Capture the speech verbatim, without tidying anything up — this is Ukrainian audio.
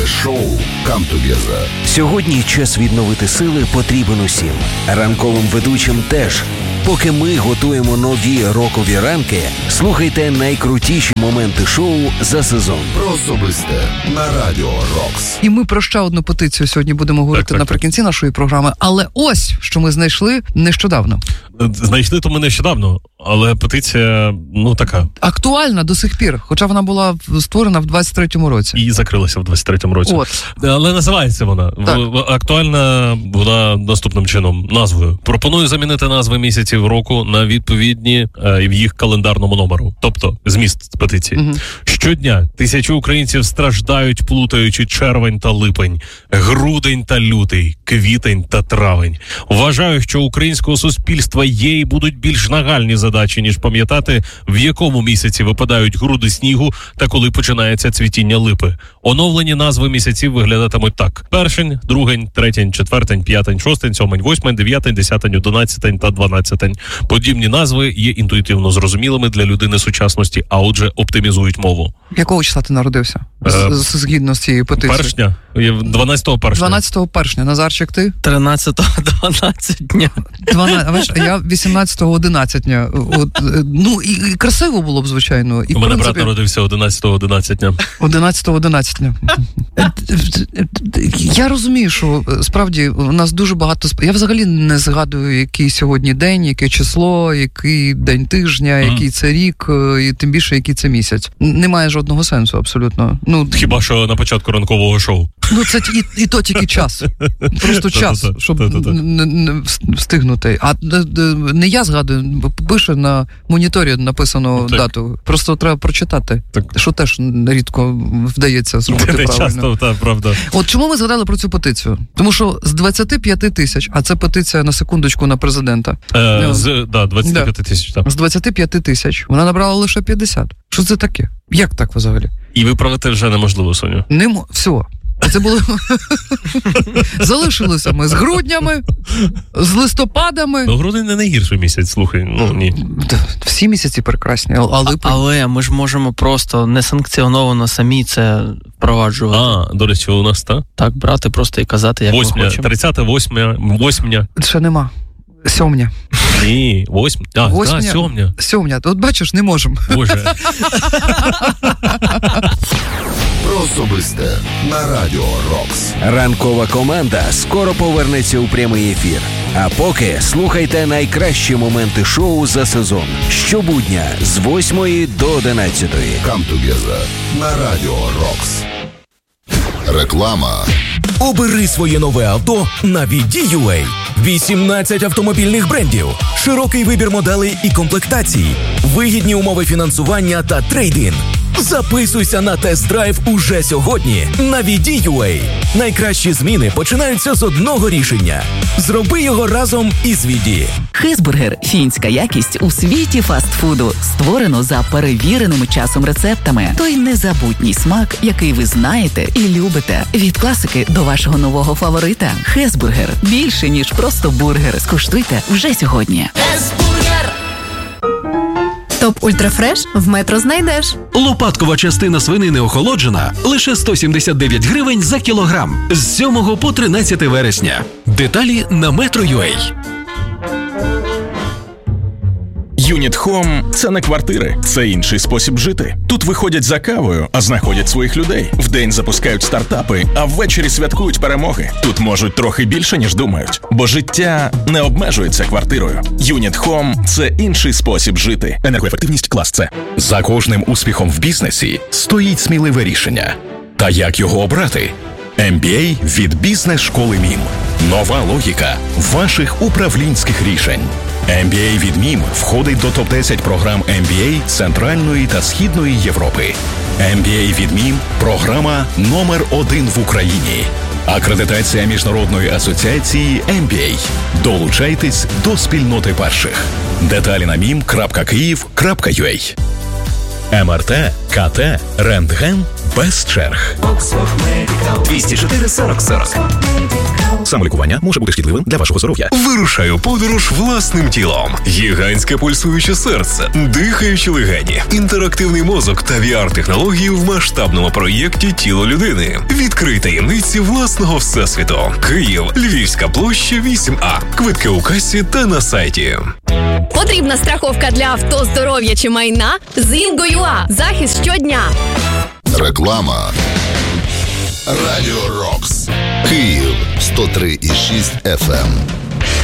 шоу «Come Together». Сьогодні час відновити сили потрібен усім. Ранковим ведучим теж. Поки ми готуємо нові рокові ранки, слухайте найкрутіші моменти шоу за сезон. Про особисте на Радіо Рокс. І ми про ще одну петицію сьогодні будемо говорити так, так, наприкінці так. нашої програми. Але ось, що ми знайшли нещодавно. Знайшли то ми нещодавно, але петиція, ну, така. Актуальна до сих пір, хоча вона була створена в двадцять третьому році. І закрилася в двадцять третьому році. От. Але називається вона. Так. Актуальна вона наступним чином, назвою. Пропоную замінити назви місяців року на відповідні е, в їх календарному номеру. Тобто, зміст петиції. Угу. Щодня тисячі українців страждають, плутаючи червень та липень, грудень та лютий, квітень та травень. Вважаю, що українського суспільства є і будуть більш нагальні задачі, ніж пам'ятати, в якому місяці випадають груди снігу та коли починається цвітіння липи. Оновлені назви місяців виглядатимуть так: першень, другень, третень, четвертень, п'ятень, шостень, сьомень, восьмень, дев'ятень, десятень, одинадцятень та дванадцятень. Подібні назви є інтуїтивно зрозумілими для людини сучасності, а отже оптимізують мову. Якого числа ти народився? З, з, згідно з цією петицією. Першня. дванадцятого першня. дванадцятого першня. Назарчик, ти? тринадцятого дванадцятня. дванадцятого, а я вісімнадцятого одинадцятня. От, ну, і, і красиво було б, звичайно. І, у мене принципі... брат народився одинадцятого одинадцятня. одинадцятого одинадцятня. Я розумію, що справді у нас дуже багато... Я взагалі не згадую, який сьогодні день, яке число, який день тижня, mm. який це рік, і тим більше, який це місяць. Немає жодного сенсу, абсолютно. Ну, хіба що на початку ранкового шоу. Ну, це і, і то тільки час. Просто час, щоб не встигнути. А не я згадую, пише на моніторі написано так. дату. Просто треба прочитати, так. що теж рідко вдається зробити правильно. Часто, так, правда. От чому ми згадали про цю петицію? Тому що з двадцяти п'яти тисяч, а це петиція на секундочку на президента. Е, з, да, двадцять п'ять тисяч. Так. З двадцяти п'яти тисяч вона набрала лише п'ятдесят. Що це таке? Як так взагалі? І виправити вже неможливо, Соню. Немо... Все. Це було... Залишилися ми з груднями, з листопадами. Ну, грудень не найгірший місяць, слухай. Ну, ні. Всі місяці прекрасні, а липень... Але ми ж можемо просто несанкціоновано самі це впроваджувати. А, до речі, у нас, так? Так, брати просто і казати, як восьмя, ми хочемо. тридцяте, восьме, восьмня. Ще нема. Сьомня. Ні, восьмня. А, восьмня, да, сьомня. Сьомня. От бачиш, не можемо. Боже. Про особисте на Радіо Рокс. Ранкова команда скоро повернеться у прямий ефір. А поки слухайте найкращі моменти шоу за сезон. Щобудня з восьмої до одинадцятої. Come Together на Радіо Рокс. Реклама. Обери своє нове авто на ві ді ю ей. вісімнадцять автомобільних брендів, широкий вибір моделей і комплектацій, вигідні умови фінансування та трейд-ін. Записуйся на тест-драйв уже сьогодні на ві ді ю ей. Найкращі зміни починаються з одного рішення. Зроби його разом із Віді. Хезбургер – фінська якість у світі фастфуду. Створено за перевіреними часом рецептами. Той незабутній смак, який ви знаєте і любите. Від класики до вашого нового фаворита. Хезбургер – більше, ніж просто бургер. Скуштуйте вже сьогодні. Хезбургер! Топ Ультрафреш в Метро знайдеш. Лопаткова частина свинини охолоджена лише сто сімдесят дев'ять гривень за кілограм з сьомого по тринадцяте вересня. Деталі на метро крапка ю а. Юніт Home – це не квартири, це інший спосіб жити. Тут виходять за кавою, а знаходять своїх людей. Вдень запускають стартапи, а ввечері святкують перемоги. Тут можуть трохи більше, ніж думають. Бо життя не обмежується квартирою. Юніт Home – це інший спосіб жити. Енергоефективність клас С. За кожним успіхом в бізнесі стоїть сміливе рішення. Та як його обрати? ем бі ей від бізнес-школи МІМ. Нова логіка ваших управлінських рішень. ем бі ей від МІМ входить до топ десять програм ем бі ей Центральної та Східної Європи. ем бі ей від МІМ – програма номер один в Україні. Акредитація Міжнародної асоціації ем бі ей. Долучайтесь до спільноти перших. Деталі на мім крапка київ крапка ю а. ем ар те, ка те, рентген без черг. двісті чотири сорок сорок. Самолікування може бути шкідливим для вашого здоров'я. Вирушай у подорож власним тілом. Гігантське пульсуюче серце, дихаючі легені, інтерактивний мозок та ві ар-технології в масштабному проєкті «Тіло людини». Відкрий таємниці власного всесвіту. Київ, Львівська площа, вісім А. Квитки у касі та на сайті. Потрібна страховка для авто, здоров'я чи майна? З Інго.ЮА. Захист щодня. Реклама. Радіо Рокс. Київ сто три і шість еф ем.